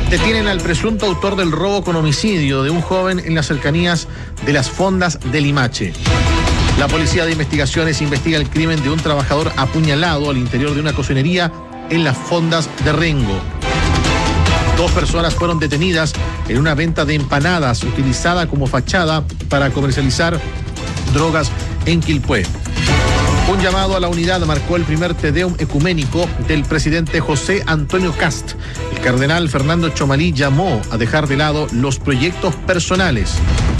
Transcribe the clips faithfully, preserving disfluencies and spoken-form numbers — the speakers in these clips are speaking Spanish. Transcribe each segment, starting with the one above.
Detienen al presunto autor del robo con homicidio de un joven en las cercanías de las fondas de Limache. La Policía de Investigaciones investiga el crimen de un trabajador apuñalado al interior de una cocinería en las fondas de Rengo. Dos personas fueron detenidas en una venta de empanadas utilizada como fachada para comercializar drogas en Quilpué. Un llamado a la unidad marcó el primer Te Deum ecuménico del presidente José Antonio Kast. El cardenal Fernando Chomalí llamó a dejar de lado los proyectos personales.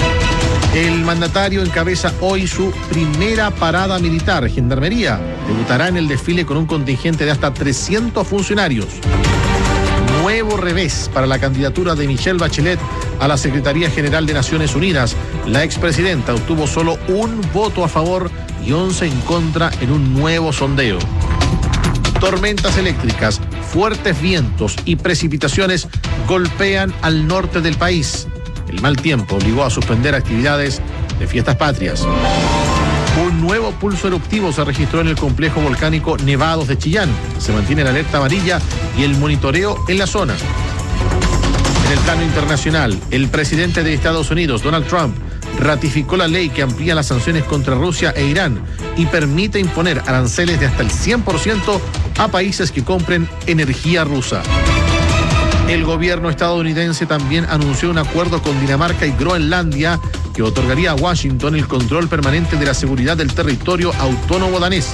El mandatario encabeza hoy su primera parada militar. Gendarmería debutará en el desfile con un contingente de hasta trescientos funcionarios. Nuevo revés para la candidatura de Michelle Bachelet a la Secretaría General de Naciones Unidas. La expresidenta obtuvo solo un voto a favor y once en contra en un nuevo sondeo. Tormentas eléctricas, fuertes vientos y precipitaciones golpean al norte del país. El mal tiempo obligó a suspender actividades de fiestas patrias. Un nuevo pulso eruptivo se registró en el complejo volcánico Nevados de Chillán. Se mantiene la alerta amarilla y el monitoreo en la zona. En el plano internacional, el presidente de Estados Unidos, Donald Trump, ratificó la ley que amplía las sanciones contra Rusia e Irán y permite imponer aranceles de hasta el cien por ciento a países que compren energía rusa. El gobierno estadounidense también anunció un acuerdo con Dinamarca y Groenlandia que otorgaría a Washington el control permanente de la seguridad del territorio autónomo danés.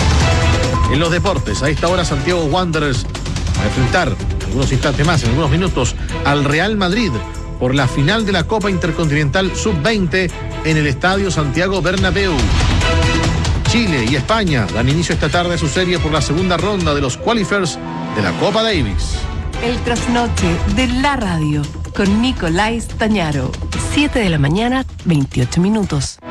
En los deportes, a esta hora Santiago Wanderers va a enfrentar algunos instantes más, en algunos minutos, al Real Madrid por la final de la Copa Intercontinental sub veinte en el Estadio Santiago Bernabéu. Chile y España dan inicio esta tarde a su serie por la segunda ronda de los qualifiers de la Copa Davis. El trasnoche de la radio con Nicolás Tañaro. siete de la mañana, veintiocho minutos.